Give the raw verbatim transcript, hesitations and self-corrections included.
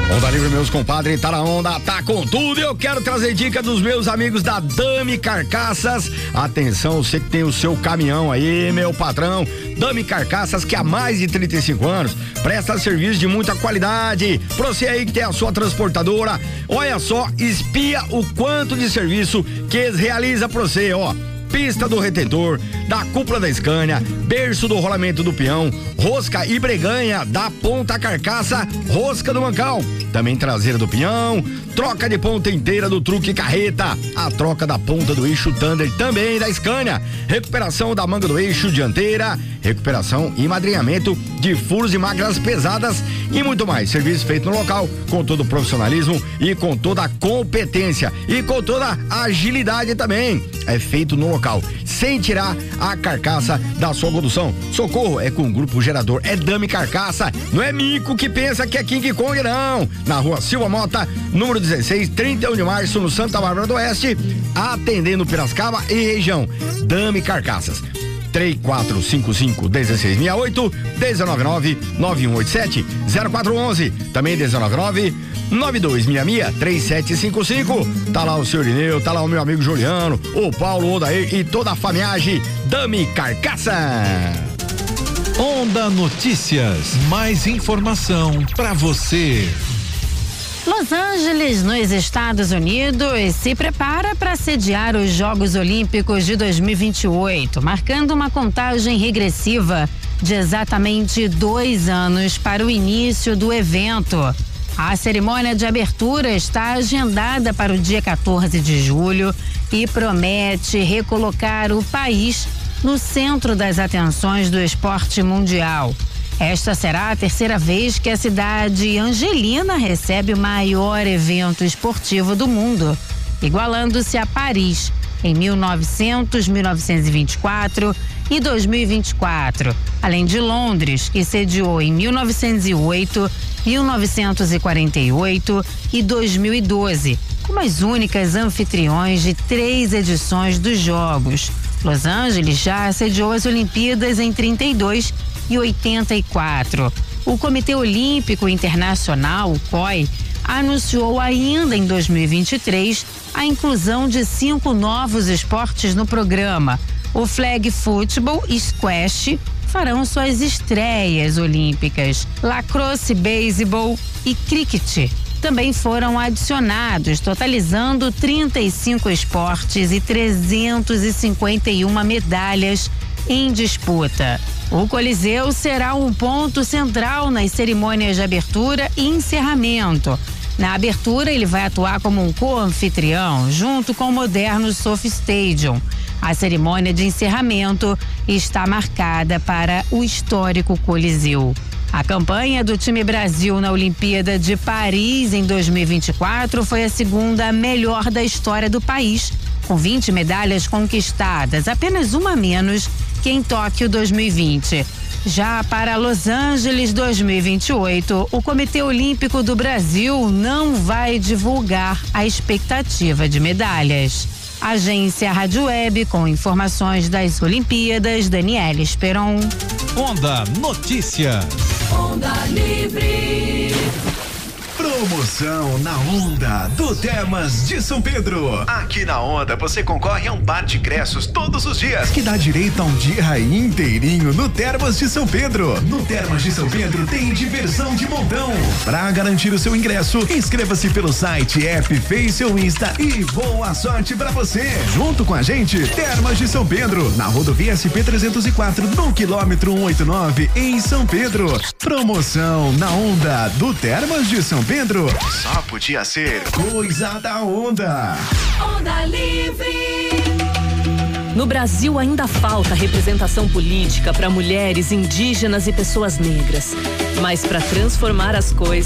Onda Livre, meus compadres, tá na onda, tá com tudo. Eu quero trazer dica dos meus amigos da Dami Carcaças. Atenção, você que tem o seu caminhão aí, meu patrão. Dami Carcaças, que há mais de trinta e cinco anos presta serviço de muita qualidade. Pra você aí que tem a sua transportadora, olha só, espia o quanto de serviço que eles realizam pra você, ó. Pista do retentor, da cúpula da Scania, berço do rolamento do peão, rosca e breganha da ponta carcaça, rosca do mancal, também traseira do pinhão, troca de ponta inteira do truque carreta, a troca da ponta do eixo Thunder também da Scania, recuperação da manga do eixo dianteira, recuperação e madrinhamento de furos e máquinas pesadas e muito mais. Serviço feito no local com todo o profissionalismo e com toda a competência e com toda a agilidade também. É feito no local, sem tirar a carcaça da sua condução. Socorro, é com o grupo gerador, é Dami Carcaça, não é mico que pensa que é King Kong, não. Na rua Silva Mota, número dezesseis, trinta e um de março, no Santa Bárbara do Oeste, atendendo Piracicaba e região. Dami Carcaças. três quatro cinco cinco, um seis seis oito, um nove nove, nove um oito sete, zero quatro um um. Também um nove nove, nove dois seis seis, três sete cinco cinco. Tá lá o senhor Ineu, tá lá o meu amigo Juliano, o Paulo, o Odair e toda a famiagem Dami Carcaça. Onda Notícias, mais informação pra você. Los Angeles, nos Estados Unidos, se prepara para sediar os Jogos Olímpicos de dois mil e vinte e oito, marcando uma contagem regressiva de exatamente dois anos para o início do evento. A cerimônia de abertura está agendada para o dia quatorze de julho e promete recolocar o país no centro das atenções do esporte mundial. Esta será a terceira vez que a cidade angelina recebe o maior evento esportivo do mundo, igualando-se a Paris em mil e novecentos, mil novecentos e vinte e quatro e dois mil e vinte e quatro, além de Londres, que sediou em mil novecentos e oito, mil novecentos e quarenta e oito e dois mil e doze, como as únicas anfitriões de três edições dos Jogos. Los Angeles já sediou as Olimpíadas em trinta e dois e oitenta e quatro. O Comitê Olímpico Internacional, o C O I, anunciou ainda em dois mil e vinte e três a inclusão de cinco novos esportes no programa. O flag football e squash farão suas estreias olímpicas. Lacrosse, beisebol e cricket também foram adicionados, totalizando trinta e cinco esportes e trezentas e cinquenta e uma medalhas em disputa. O Coliseu será um ponto central nas cerimônias de abertura e encerramento. Na abertura, ele vai atuar como um co-anfitrião, junto com o moderno Sophie Stadium. A cerimônia de encerramento está marcada para o histórico Coliseu. A campanha do time Brasil na Olimpíada de Paris em dois mil e vinte e quatro foi a segunda melhor da história do país, com vinte medalhas conquistadas, apenas uma a menos que em Tóquio dois mil e vinte. Já para Los Angeles dois mil e vinte e oito, o Comitê Olímpico do Brasil não vai divulgar a expectativa de medalhas. Agência Rádio Web com informações das Olimpíadas, Daniela Esperon. Onda Notícias. Onda Livre. Promoção na Onda do Termas de São Pedro. Aqui na Onda você concorre a um par de ingressos todos os dias, que dá direito a um dia inteirinho no Termas de São Pedro. No Termas de São Pedro tem diversão de montão. Para garantir o seu ingresso, inscreva-se pelo site, app, Face ou Insta e boa sorte pra você. Junto com a gente, Termas de São Pedro, na rodovia S P trezentos e quatro, no quilômetro cento e oitenta e nove, em São Pedro. Promoção na Onda do Termas de São Pedro. Só podia ser coisa da Onda. Onda Livre. No Brasil ainda falta representação política para mulheres, indígenas e pessoas negras. Mas para transformar as coisas